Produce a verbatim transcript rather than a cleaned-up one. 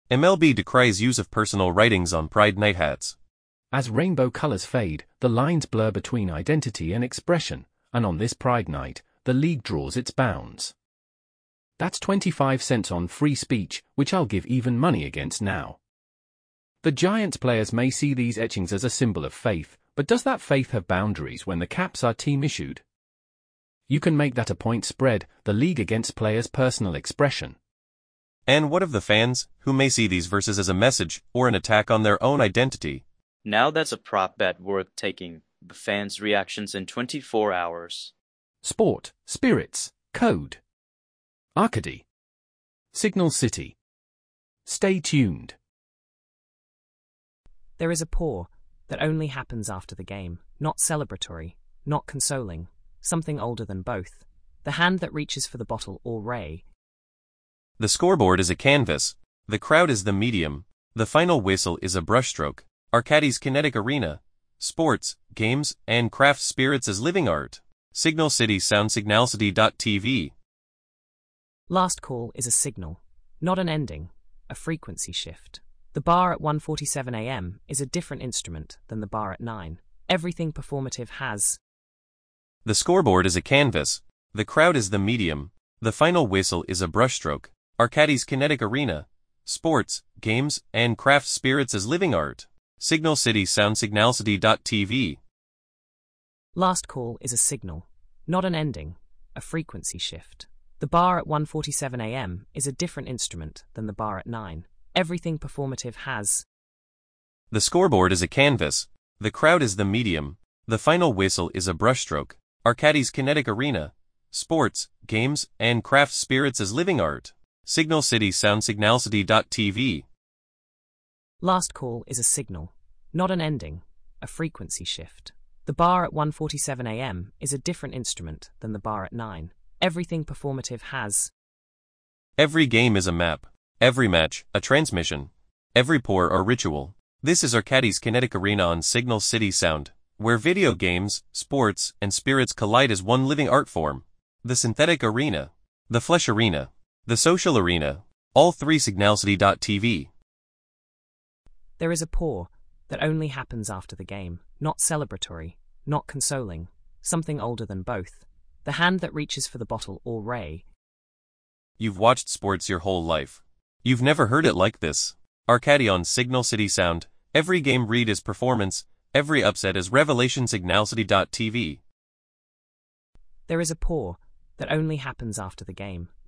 M L B decries use of personal writings on Pride Night hats. As rainbow colors fade, the lines blur between identity and expression, and on this Pride Night, the league draws its bounds. That's twenty-five cents on free speech, which I'll give even money against now. The Giants players may see these etchings as a symbol of faith, but does that faith have boundaries when the caps are team-issued? You can make that a point spread, the league against players' personal expression. And what of the fans, who may see these verses as a message or an attack on their own identity? Now that's a prop bet worth taking. The fans' reactions in twenty-four hours. Sport, Spirits, Code. Arcady. Signal City. Stay tuned. There is a pour that only happens after the game, not celebratory, not consoling, something older than both. The hand that reaches for the bottle or ray. The scoreboard is a canvas, the crowd is the medium, the final whistle is a brushstroke, Arcady's kinetic arena, sports, games, and craft spirits as living art. Signal City Sound Signalcity dot T V. Last call is a signal, not an ending, a frequency shift. The bar at one forty-seven a m is a different instrument than the bar at nine. Everything performative has. The scoreboard is a canvas, the crowd is the medium, the final whistle is a brushstroke, Arcady's kinetic arena, sports, games, and craft spirits as living art. Signal City Sound Signalcity dot T V. Last call is a signal, not an ending, a frequency shift. The bar at one forty-seven a m is a different instrument than the bar at nine. Everything performative has. The scoreboard is a canvas, the crowd is the medium, the final whistle is a brushstroke, Arcady's kinetic arena, sports, games, and craft spirits as living art. Signal City Sound Signalcity dot T V. Last call is a signal, not an ending, a frequency shift. The bar at one forty-seven a m is a different instrument than the bar at nine. Everything performative has. Every game is a map, every match, a transmission, every pour a ritual. This is Arcady's kinetic arena on Signal City Sound, where video games, sports, and spirits collide as one living art form. The synthetic arena, the flesh arena, the social arena, all three Signalcity dot T V. There is a pour that only happens after the game, not celebratory, not consoling, something older than both. The hand that reaches for the bottle or ray. You've watched sports your whole life. You've never heard it like this. Arcady on Signal City Sound, every game read is performance, every upset is revelation. Signalcity dot T V. There is a pour that only happens after the game,